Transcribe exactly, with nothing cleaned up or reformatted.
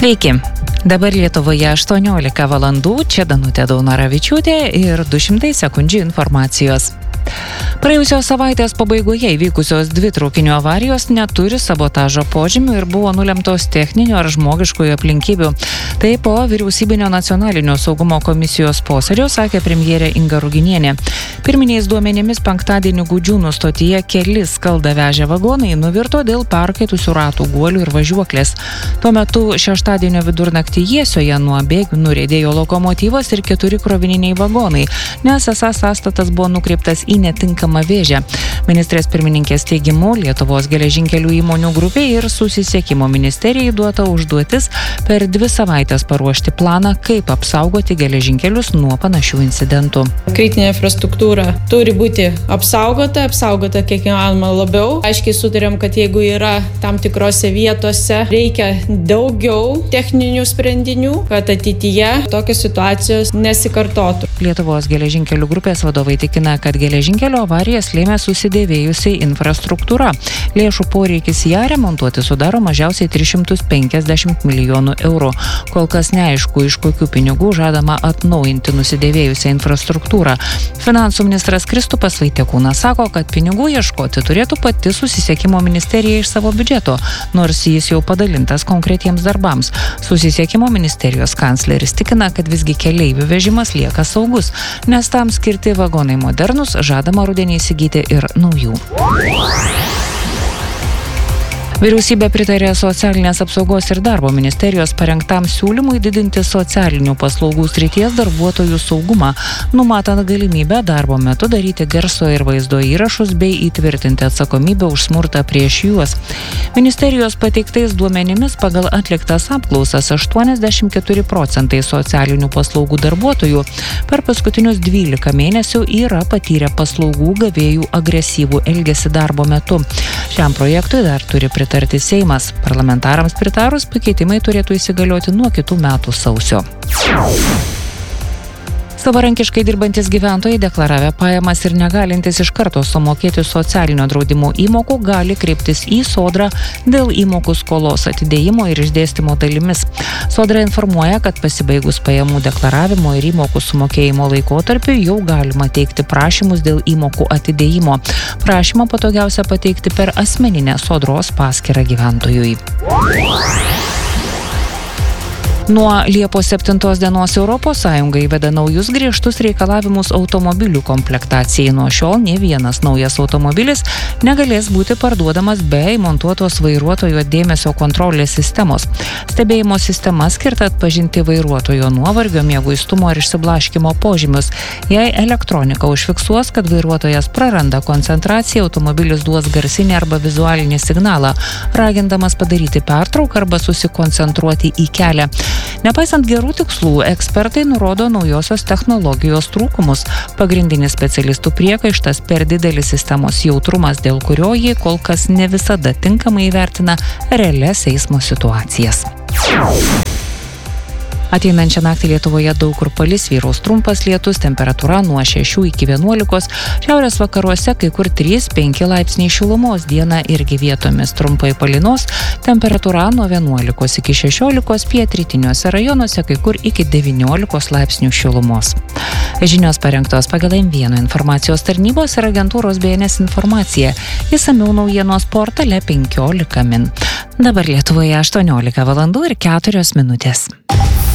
Sveiki. Dabar Lietuvoje aštuoniolika valandų, čia Danutė Daunoravičiūtė ir du šimtai sekundžių informacijos. Praėjusios savaitės pabaigoje įvykusios dvi traukinio avarijos neturi sabotažo požymių ir buvo nulemtos techninio ar žmogiškųjų aplinkybių. Tai po vyriausybinio nacionalinio saugumo komisijos posėdžio sakė premjerė Inga Ruginienė. Pirminiais duomenimis penktadienį Gudžiūnų stotyje keli skaldą vežę vagonai nuvirto dėl perkaitusių ratų guolių ir važiuoklės. Tuo metu šeštadienio vidurnaktį Jiesioje nuo bėgių nuriedėjo lokomotyvas ir keturi krovininiai vagonai, nes esas sąstatas buvo nukreiptas į netinkamą vėžę. Ministrės pirmininkės teigimu, Lietuvos geležinkelių įmonių grupiai ir susisiekimo ministerijai duota užduotis per dvi savaitės paruošti planą, kaip apsaugoti geležinkelius nuo panašių incidentų. Kritinė infrastruktūra turi būti apsaugota, apsaugota kiek įmanoma labiau. Aiškiai sutarėm, kad jeigu yra tam tikrose vietose, reikia daugiau techninių sprendinių, kad ateityje tokios situacijos nesikartotų. Lietuvos geležinkelių grupės vadovai tikina, kad geležinkelio avarijas lėmė susidėvėjusiai infrastruktūra. Lėšų poreikis ją remontuoti sudaro mažiausiai tris šimtus penkiasdešimt milijonų eurų. Kol kas neaišku, iš kokių pinigų žadama atnaujinti nusidėvėjusią infrastruktūrą. Finansų ministras Kristupas Vaitiekūnas sako, kad pinigų ieškoti turėtų pati susisiekimo ministerija iš savo biudžeto, nors jis jau padalintas konkretiems darbams. Susisiekimo ministerijos kancleris tikina, kad visgi keleivių vežimas lieka saugus, nes tam skirti vagonai modernus, žadama rudenį įsigyti ir naujų. Vyriausybė pritarė socialinės apsaugos ir darbo ministerijos parengtam siūlymui didinti socialinių paslaugų srities darbuotojų saugumą, numatant galimybę darbo metu daryti garso ir vaizdo įrašus bei įtvirtinti atsakomybę už smurtą prieš juos. Ministerijos pateiktais duomenimis pagal atliktas apklausas aštuoniasdešimt keturi procentai socialinių paslaugų darbuotojų per paskutinius dvylika mėnesių yra patyrę paslaugų gavėjų agresyvų elgesį darbo metu. Šiam projektui dar turi pritarti tarti Seimas. Parlamentarams pritarus pakeitimai turėtų įsigalioti nuo kitų metų sausio. Savarankiškai dirbantis gyventojai deklaravę pajamas ir negalintys iš karto sumokėti socialinio draudimo įmokų gali kreiptis į Sodrą dėl įmokų skolos atidėjimo ir išdėstymo dalimis. Sodra informuoja, kad pasibaigus pajamų deklaravimo ir įmokų sumokėjimo laikotarpiu jau galima teikti prašymus dėl įmokų atidėjimo. Prašymą patogiausia pateikti per asmeninę Sodros paskyrą gyventojui. Nuo Liepos septintos dienos Europos Sąjunga įveda naujus griežtus reikalavimus automobilių komplektacijai. Nuo šiol nė vienas naujas automobilis negalės būti parduodamas be įmontuotos vairuotojo dėmesio kontrolės sistemos. Stebėjimo sistema skirta atpažinti vairuotojo nuovargio, mieguistumo ar išsiblaškymo požymius. Jei elektronika užfiksuos, kad vairuotojas praranda koncentraciją, automobilis duos garsinį arba vizualinį signalą, ragindamas padaryti pertrauką arba susikoncentruoti į kelią. Nepaisant gerų tikslų, ekspertai nurodo naujosios technologijos trūkumus. Pagrindinis specialistų priekaištas per didelis sistemos jautrumas, dėl kurio jie kol kas ne visada tinkamai įvertina realias eismo situacijas. Ateinančią naktį Lietuvoje daug kur palis, vyraus trumpas lietus, temperatūra nuo šešių iki vienuolikos, šiaurės vakaruose kai kur trys penki laipsniai šilumos, dieną irgi vietomis trumpai palynos, temperatūra nuo vienuolikos iki šešiolikos, pietrytiniuose rajonuose kai kur iki devyniolikos laipsnių šilumos. Žinios parengtos pagal M vienas informacijos tarnybos ir agentūros B N S informacija. Išsamiau naujienos portale penkiolika min. Dabar Lietuvoje aštuoniolika valandų ir keturios minutės.